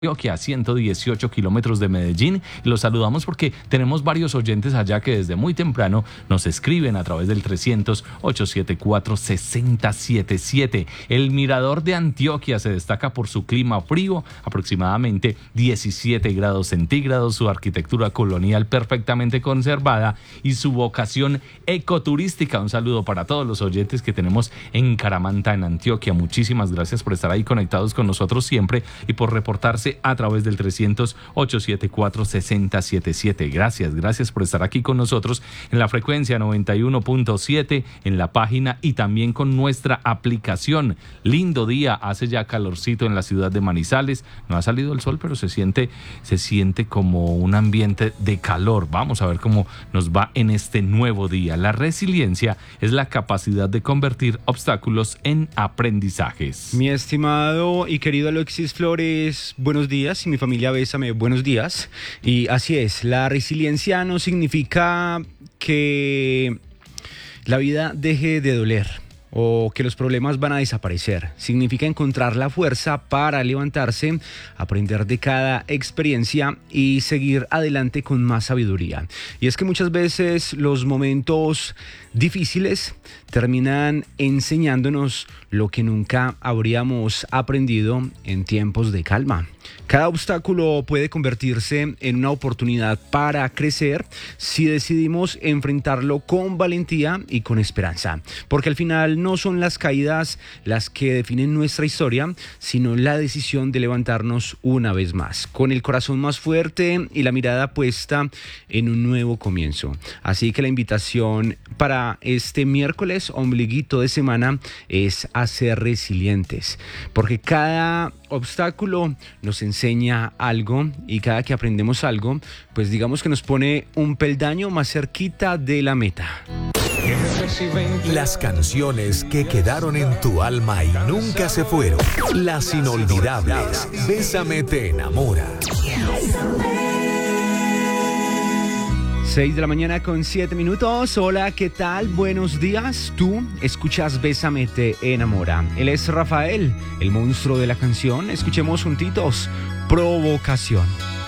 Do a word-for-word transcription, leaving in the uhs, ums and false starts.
Antioquia, a ciento dieciocho kilómetros de Medellín, y los saludamos porque tenemos varios oyentes allá que desde muy temprano nos escriben a través del trescientos, ochocientos setenta y cuatro, sesenta setenta y siete. El Mirador de Antioquia se destaca por su clima frío, aproximadamente diecisiete grados centígrados, su arquitectura colonial perfectamente conservada y su vocación ecoturística. Un saludo para todos los oyentes que tenemos en Caramanta, en Antioquia. Muchísimas gracias por estar ahí conectados con nosotros siempre y por reportarse a través del trescientos, ochocientos setenta y cuatro, sesenta setenta y siete. Gracias, gracias por estar aquí con nosotros en la frecuencia noventa y uno punto siete, en la página y también con nuestra aplicación. Lindo día, hace ya calorcito en la ciudad de Manizales. No ha salido el sol, pero se siente, se siente como un ambiente de calor. Vamos a ver cómo nos va en este nuevo día. La resiliencia es la capacidad de convertir obstáculos en aprendizajes. Mi estimado y querido Alexis Flores, buenos días, y mi familia Bésame, buenos días. Y así es, la resiliencia no significa que la vida deje de doler o que los problemas van a desaparecer. Significa encontrar la fuerza para levantarse, aprender de cada experiencia y seguir adelante con más sabiduría. Y es que muchas veces los momentos difíciles terminan enseñándonos lo que nunca habríamos aprendido en tiempos de calma. Cada obstáculo puede convertirse en una oportunidad para crecer si decidimos enfrentarlo con valentía y con esperanza. Porque al final no son las caídas las que definen nuestra historia, sino la decisión de levantarnos una vez más, con el corazón más fuerte y la mirada puesta en un nuevo comienzo. Así que la invitación para este miércoles, ombliguito de semana, es a ser resilientes. Porque cada obstáculo nos enseña algo y cada que aprendemos algo, pues digamos que nos pone un peldaño más cerquita de la meta. Las canciones que quedaron en tu alma y nunca se fueron. Las inolvidables. Bésame te enamora. seis de la mañana con siete minutos. Hola, ¿qué tal? Buenos días. Tú escuchas Bésame te enamora. Él es Rafael, el monstruo de la canción. Escuchemos juntitos Provocación.